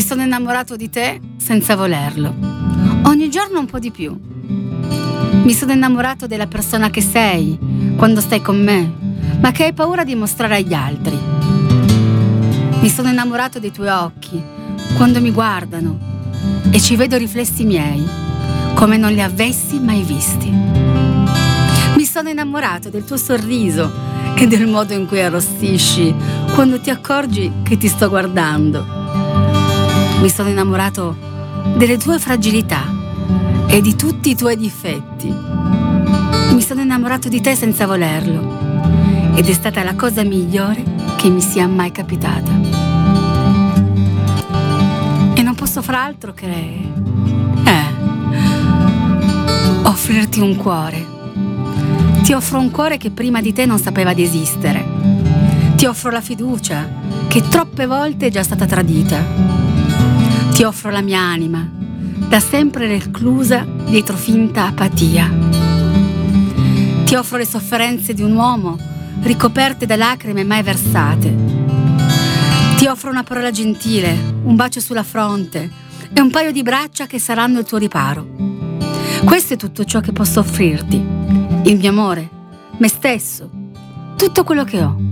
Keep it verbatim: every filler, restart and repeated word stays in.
sono innamorato di te senza volerlo. Ogni giorno un po' di più. Mi sono innamorato della persona che sei quando stai con me, ma che hai paura di mostrare agli altri. Mi sono innamorato dei tuoi occhi quando mi guardano e ci vedo riflessi miei, come non li avessi mai visti. Mi sono innamorato del tuo sorriso e del modo in cui arrossisci quando ti accorgi che ti sto guardando. Mi sono innamorato delle tue fragilità e di tutti i tuoi difetti. Mi sono innamorato di te senza volerlo ed è stata la cosa migliore che mi sia mai capitata. E non posso far altro che eh, offrirti un cuore. Ti offro un cuore che prima di te non sapeva di esistere. Ti offro la fiducia che troppe volte è già stata tradita. Ti offro la mia anima, da sempre reclusa dietro finta apatia. Ti offro le sofferenze di un uomo ricoperte da lacrime mai versate. Ti offro una parola gentile, un bacio sulla fronte e un paio di braccia che saranno il tuo riparo. Questo è tutto ciò che posso offrirti. Il mio amore, me stesso, tutto quello che ho.